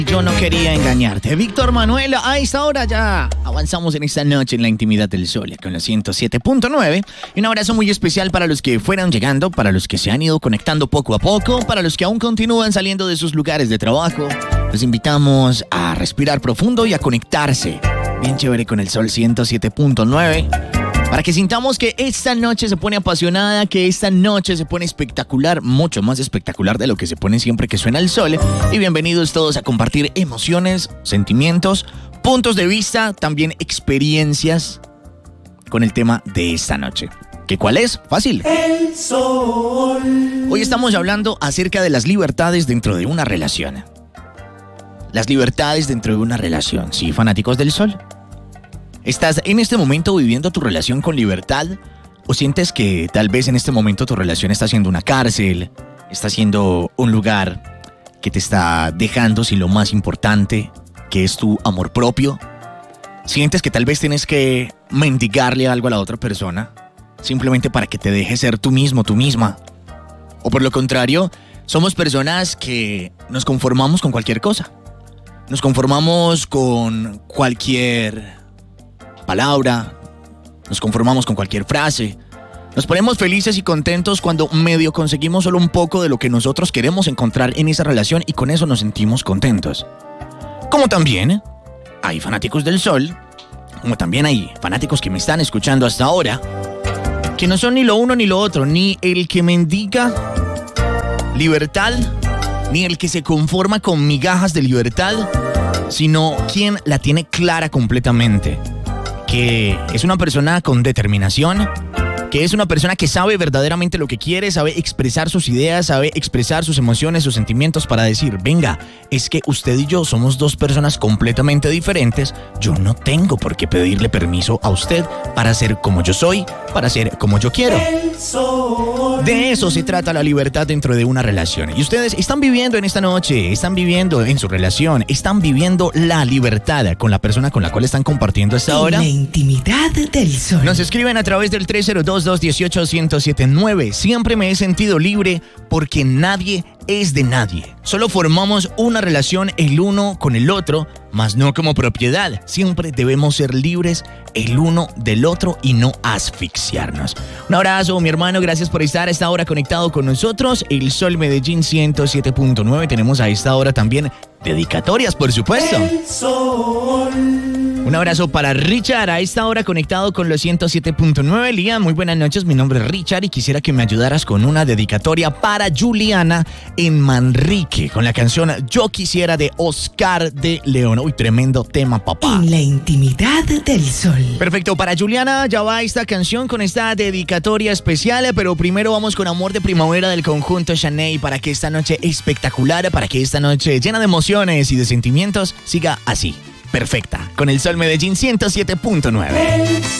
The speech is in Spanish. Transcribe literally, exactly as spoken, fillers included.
Yo no quería engañarte. Víctor Manuel, a esta hora ya avanzamos en esta noche en la intimidad del sol con los ciento siete punto nueve. Y un abrazo muy especial para los que fueron llegando, para los que se han ido conectando poco a poco, para los que aún continúan saliendo de sus lugares de trabajo. Los invitamos a respirar profundo y a conectarse bien chévere con el sol ciento siete punto nueve. Para que sintamos que esta noche se pone apasionada, que esta noche se pone espectacular, mucho más espectacular de lo que se pone siempre que suena el sol. Y bienvenidos todos a compartir emociones, sentimientos, puntos de vista, también experiencias con el tema de esta noche. ¿Qué cuál es? Fácil. El sol. Hoy estamos hablando acerca de las libertades dentro de una relación. Las libertades dentro de una relación, ¿sí, fanáticos del sol? ¿Estás en este momento viviendo tu relación con libertad? ¿O sientes que tal vez en este momento tu relación está siendo una cárcel? ¿Está siendo un lugar que te está dejando sin lo más importante, que es tu amor propio? ¿Sientes que tal vez tienes que mendigarle algo a la otra persona simplemente para que te deje ser tú mismo, tú misma? ¿O por lo contrario, somos personas que nos conformamos con cualquier cosa? Nos conformamos con cualquier palabra, nos conformamos con cualquier frase, nos ponemos felices y contentos cuando medio conseguimos solo un poco de lo que nosotros queremos encontrar en esa relación y con eso nos sentimos contentos. Como también hay fanáticos del sol, como también hay fanáticos que me están escuchando hasta ahora, que no son ni lo uno ni lo otro, ni el que mendiga libertad, ni el que se conforma con migajas de libertad, sino quien la tiene clara completamente. Que es una persona con determinación, que es una persona que sabe verdaderamente lo que quiere, sabe expresar sus ideas, sabe expresar sus emociones, sus sentimientos para decir, venga, es que usted y yo somos dos personas completamente diferentes, yo no tengo por qué pedirle permiso a usted para ser como yo soy, para ser como yo quiero. De eso se trata la libertad dentro de una relación. Y ustedes están viviendo en esta noche, están viviendo en su relación, están viviendo la libertad con la persona con la cual están compartiendo esta hora. La intimidad del sol. Nos escriben a través del tres cero dos, dos uno ocho, uno cero siete nueve. Siempre me he sentido libre porque nadie es de nadie. Solo formamos una relación el uno con el otro, mas no como propiedad. Siempre debemos ser libres el uno del otro y no asfixiarnos. Un abrazo, mi hermano. Gracias por estar a esta hora conectado con nosotros. El Sol Medellín ciento siete punto nueve. Tenemos a esta hora también dedicatorias, por supuesto. El sol. Un abrazo para Richard, a esta hora conectado con los ciento siete punto nueve. Liam, muy buenas noches, mi nombre es Richard y quisiera que me ayudaras con una dedicatoria para Juliana en Manrique, con la canción Yo Quisiera de Oscar de León. Uy, tremendo tema, papá. En la intimidad del sol. Perfecto, para Juliana ya va esta canción con esta dedicatoria especial, pero primero vamos con Amor de Primavera del conjunto Chaney para que esta noche espectacular, para que esta noche llena de emociones y de sentimientos siga así. Perfecta, con el Sol Medellín ciento siete punto nueve.